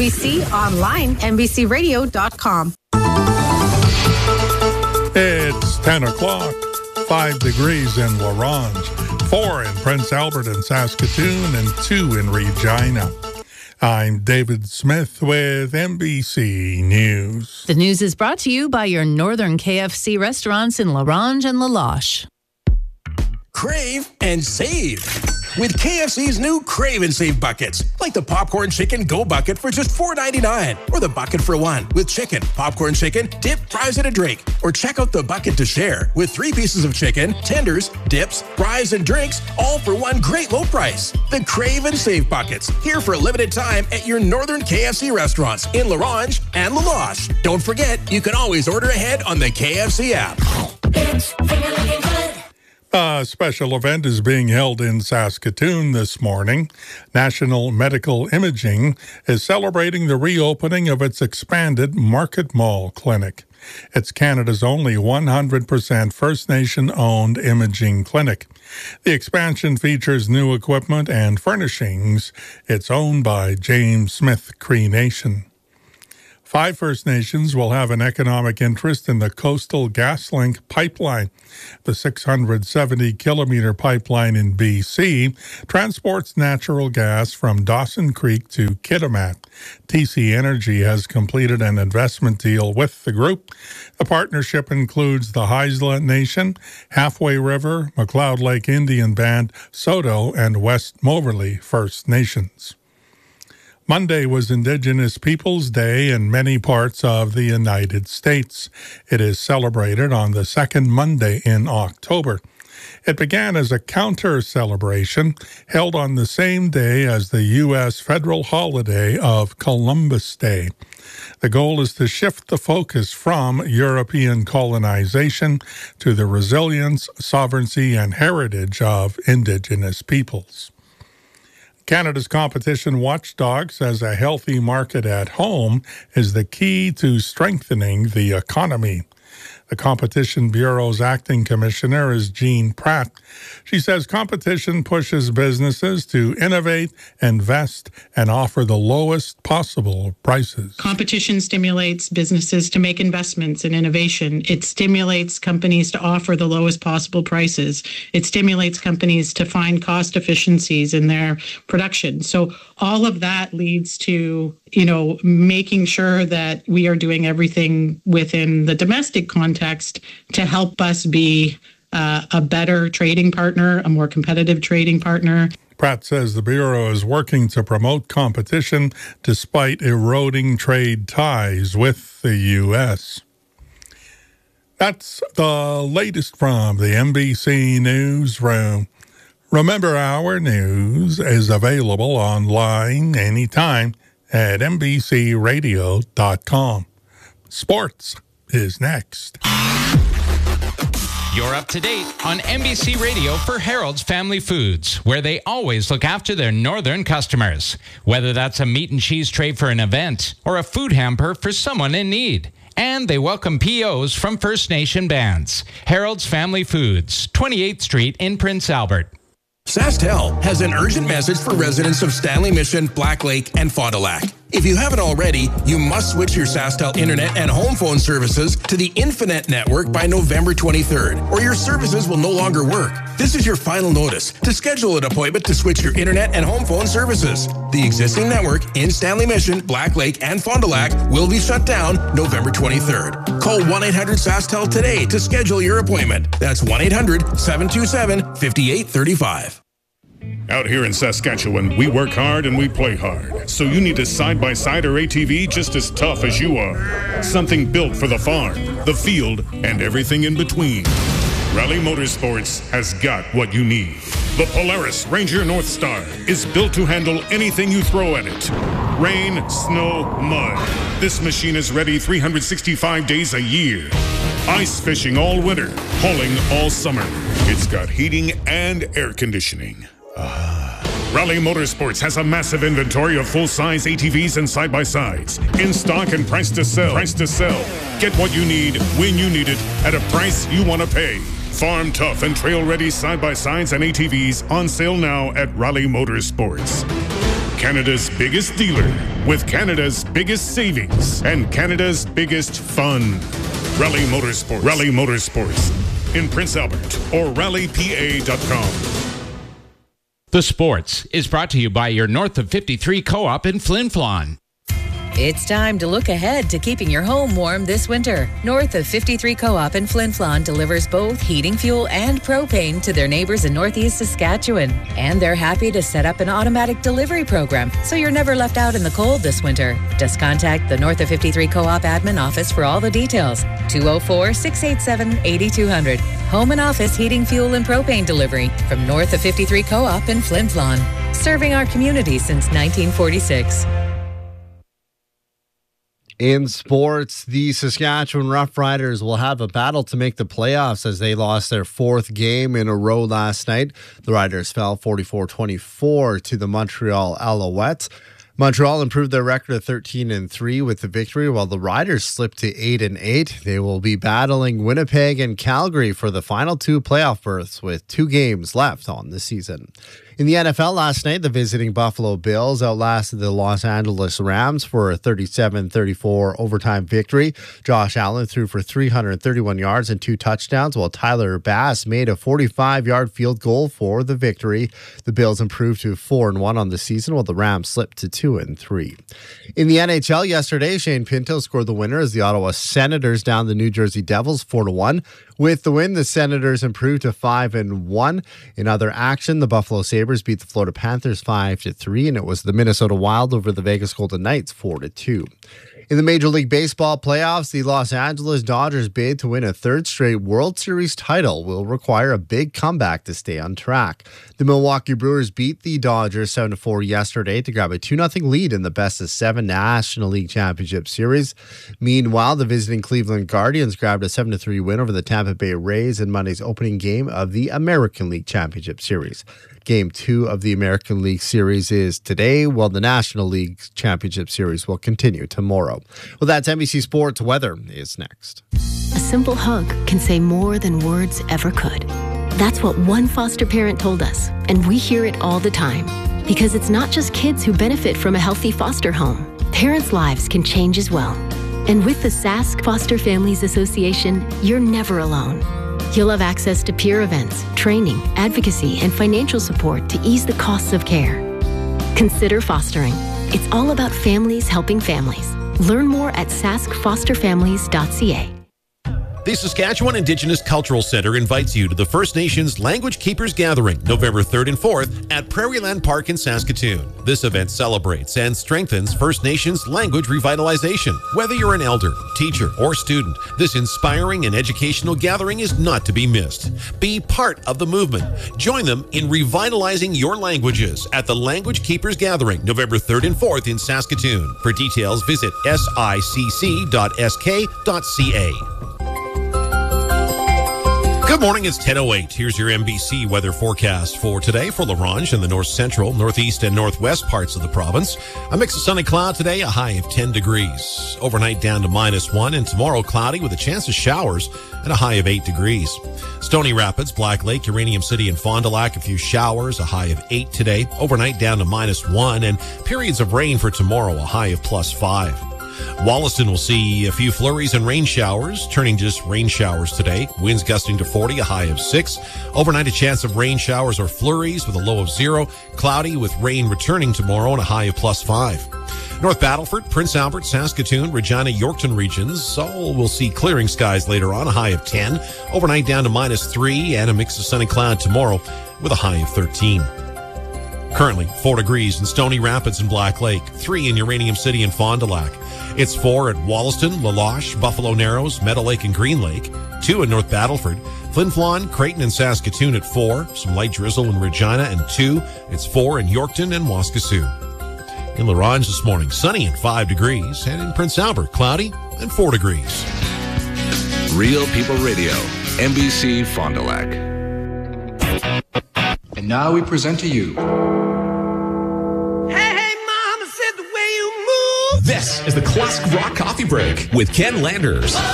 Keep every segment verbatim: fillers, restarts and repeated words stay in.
B C, online, N B C radio dot com. It's ten o'clock, five degrees in La Ronge, four in Prince Albert and Saskatoon, and two in Regina. I'm David Smith with N B C News. The news is brought to you by your Northern K F C restaurants in La Ronge and La Loche. Crave and save with K F C's new Crave and Save buckets, like the Popcorn Chicken Go Bucket for just four ninety-nine, or the Bucket for One with chicken, popcorn chicken, dip, fries, and a drink. Or check out the Bucket to Share with three pieces of chicken, tenders, dips, fries, and drinks, all for one great low price. The Crave and Save buckets, here for a limited time at your Northern K F C restaurants in La Ronge and La Loche. Don't forget, you can always order ahead on the K F C app. It's looking good. A special event is being held in Saskatoon this morning. National Medical Imaging is celebrating the reopening of its expanded Market Mall clinic. It's Canada's only one hundred percent First Nation-owned imaging clinic. The expansion features new equipment and furnishings. It's owned by James Smith Cree Nation. Five First Nations will have an economic interest in the Coastal GasLink pipeline. The six hundred seventy kilometer pipeline in B C transports natural gas from Dawson Creek to Kitimat. T C Energy has completed an investment deal with the group. The partnership includes the Haisla Nation, Halfway River, McLeod Lake Indian Band, Soto, and West Moverly First Nations. Monday was Indigenous Peoples Day in many parts of the United States. It is celebrated on the second Monday in October. It began as a counter-celebration held on the same day as the U S federal holiday of Columbus Day. The goal is to shift the focus from European colonization to the resilience, sovereignty, and heritage of Indigenous peoples. Canada's competition watchdog says a healthy market at home is the key to strengthening the economy. The Competition Bureau's acting commissioner is Jean Pratt. She says competition pushes businesses to innovate, invest, and offer the lowest possible prices. Competition stimulates businesses to make investments in innovation. It stimulates companies to offer the lowest possible prices. It stimulates companies to find cost efficiencies in their production. So all of that leads to, you know, making sure that we are doing everything within the domestic context to help us be uh, a better trading partner, a more competitive trading partner. Pratt says the Bureau is working to promote competition despite eroding trade ties with the U S. That's the latest from the N B C Newsroom. Remember, our news is available online anytime at N B C radio dot com. Sports is next. You're up to date on N B C Radio for Harold's Family Foods, where they always look after their northern customers. Whether that's a meat and cheese tray for an event or a food hamper for someone in need. And they welcome P Os from First Nation bands. Harold's Family Foods, twenty-eighth Street in Prince Albert. SaskTel has an urgent message for residents of Stanley Mission, Black Lake, and Fond du Lac. If you haven't already, you must switch your SaskTel internet and home phone services to the Infinet network by November twenty-third, or your services will no longer work. This is your final notice to schedule an appointment to switch your internet and home phone services. The existing network in Stanley Mission, Black Lake, and Fond du Lac will be shut down November twenty-third. Call one eight hundred SaskTel today to schedule your appointment. That's one eight hundred seven two seven five eight three five. Out here in Saskatchewan, we work hard and we play hard. So you need a side-by-side or A T V just as tough as you are. Something built for the farm, the field, and everything in between. Raleigh Motorsports has got what you need. The Polaris Ranger North Star is built to handle anything you throw at it. Rain, snow, mud. This machine is ready three hundred sixty-five days a year. Ice fishing all winter, hauling all summer. It's got heating and air conditioning. Ah. Raleigh Motorsports has a massive inventory of full-size A T Vs and side-by-sides. In stock and price to sell. Price to sell. Get what you need, when you need it, at a price you want to pay. Farm tough and trail-ready side-by-sides and A T Vs on sale now at Raleigh Motorsports. Canada's biggest dealer with Canada's biggest savings and Canada's biggest fun. Rally Motorsports. Rally Motorsports in Prince Albert or rally p a dot com. The Sports is brought to you by your North of fifty-three Co-op in Flin Flon. It's time to look ahead to keeping your home warm this winter. North of fifty-three Co-op in Flin Flon delivers both heating fuel and propane to their neighbors in Northeast Saskatchewan. And they're happy to set up an automatic delivery program so you're never left out in the cold this winter. Just contact the North of fifty-three Co-op admin office for all the details. two oh four, six eight seven, eight two zero zero. Home and office heating fuel and propane delivery from North of fifty-three Co-op in Flin Flon. Serving our community since nineteen forty-six. In sports, the Saskatchewan Roughriders will have a battle to make the playoffs as they lost their fourth game in a row last night. The Riders fell forty-four twenty-four to the Montreal Alouettes. Montreal improved their record to thirteen and three with the victory, while the Riders slipped to eight and eight. They will be battling Winnipeg and Calgary for the final two playoff berths with two games left on the season. In the N F L last night, the visiting Buffalo Bills outlasted the Los Angeles Rams for a thirty-seven thirty-four overtime victory. Josh Allen threw for three hundred thirty-one yards and two touchdowns, while Tyler Bass made a forty-five-yard field goal for the victory. The Bills improved to four and one on the season, while the Rams slipped to two and three. In the N H L yesterday, Shane Pinto scored the winner as the Ottawa Senators downed the New Jersey Devils four to one. With the win, the Senators improved to five and one. In other action, the Buffalo Sabres beat the Florida Panthers five to three, and it was the Minnesota Wild over the Vegas Golden Knights four to two. In the Major League Baseball playoffs, the Los Angeles Dodgers' bid to win a third straight World Series title will require a big comeback to stay on track. The Milwaukee Brewers beat the Dodgers seven to four yesterday to grab a two nothing lead in the best of seven National League Championship Series. Meanwhile, the visiting Cleveland Guardians grabbed a seven to three win over the Tampa Bay Rays in Monday's opening game of the American League Championship Series. Game two of the American League Series is today, while the National League Championship Series will continue tomorrow. Well, that's N B C Sports. Weather is next. A simple hug can say more than words ever could. That's what one foster parent told us, and we hear it all the time. Because it's not just kids who benefit from a healthy foster home. Parents' lives can change as well. And with the Sask Foster Families Association, you're never alone. You'll have access to peer events, training, advocacy, and financial support to ease the costs of care. Consider fostering. It's all about families helping families. Learn more at sask foster families dot c a. The Saskatchewan Indigenous Cultural Centre invites you to the First Nations Language Keepers Gathering, November third and fourth at Prairieland Park in Saskatoon. This event celebrates and strengthens First Nations language revitalization. Whether you're an elder, teacher, or student, this inspiring and educational gathering is not to be missed. Be part of the movement. Join them in revitalizing your languages at the Language Keepers Gathering, November third and fourth in Saskatoon. For details, visit s i c c dot s k dot c a. Good morning, it's ten oh eight. Here's your N B C weather forecast for today for La Ronge and the north central, northeast, and northwest parts of the province. A mix of sun and cloud today, a high of ten degrees. Overnight down to minus one, and tomorrow cloudy with a chance of showers and a high of eight degrees. Stony Rapids, Black Lake, Uranium City, and Fond du Lac, a few showers, a high of eight today. Overnight down to minus one, and periods of rain for tomorrow, a high of plus five. Wollaston will see a few flurries and rain showers, turning to just rain showers today. Winds gusting to forty, a high of six. Overnight, a chance of rain showers or flurries with a low of zero. Cloudy with rain returning tomorrow and a high of plus five. North Battleford, Prince Albert, Saskatoon, Regina, Yorkton regions. All will see clearing skies later on, a high of ten. Overnight down to minus three and a mix of sun and cloud tomorrow with a high of thirteen. Currently, four degrees in Stony Rapids and Black Lake, three in Uranium City and Fond du Lac. It's four at Wollaston, La Loche, Buffalo Narrows, Meadow Lake, and Green Lake. Two in North Battleford. Flin Flon, Creighton, and Saskatoon at four. Some light drizzle in Regina, and two. It's four in Yorkton and Waskesiu. In La Ronge this morning, sunny and five degrees. And in Prince Albert, cloudy and four degrees. Real People Radio, N B C Fond du Lac. And now we present to you... This is the Classic Rock Coffee Break with Ken Landers. Oh,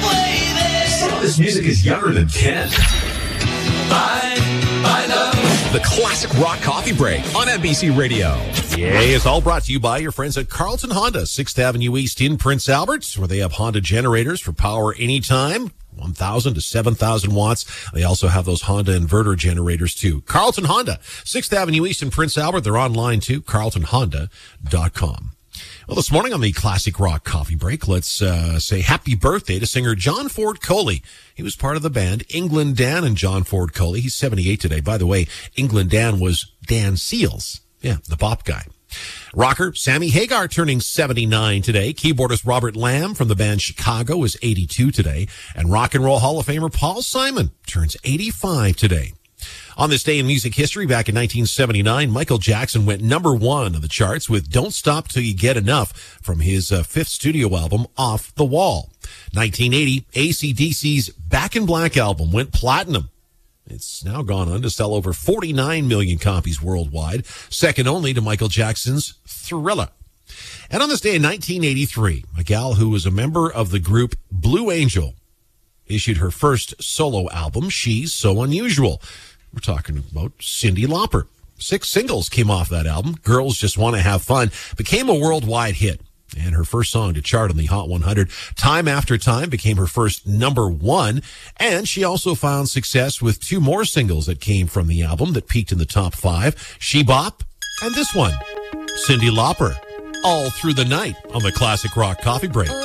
Some of this music is younger than Ken. Find, find out. the Classic Rock Coffee Break on N B C Radio. Yeah, it's all brought to you by your friends at Carlton Honda, sixth Avenue East in Prince Albert, where they have Honda generators for power anytime, one thousand to seven thousand watts. They also have those Honda inverter generators, too. Carlton Honda, sixth Avenue East in Prince Albert. They're online, too, carlton honda dot com. Well, this morning on the Classic Rock Coffee Break, let's uh, say happy birthday to singer John Ford Coley. He was part of the band England Dan and John Ford Coley. He's seventy-eight today. By the way, England Dan was Dan Seals. Yeah, the pop guy. Rocker Sammy Hagar turning seventy-nine today. Keyboardist Robert Lamb from the band Chicago is eighty-two today. And Rock and Roll Hall of Famer Paul Simon turns eighty-five today. On this day in music history, back in nineteen seventy-nine, Michael Jackson went number one on the charts with Don't Stop Till You Get Enough from his uh, fifth studio album, Off the Wall. nineteen eighty, A C D C's Back in Black album went platinum. It's now gone on to sell over forty-nine million copies worldwide, second only to Michael Jackson's Thriller. And on this day in nineteen eighty-three, a gal who was a member of the group Blue Angel issued her first solo album, She's So Unusual. We're talking about Cyndi Lauper. Six singles came off that album. Girls Just Want to Have Fun became a worldwide hit. And her first song to chart on the Hot one hundred, Time After Time, became her first number one. And she also found success with two more singles that came from the album that peaked in the top five, She Bop and this one, Cyndi Lauper, All Through the Night on the Classic Rock Coffee Break.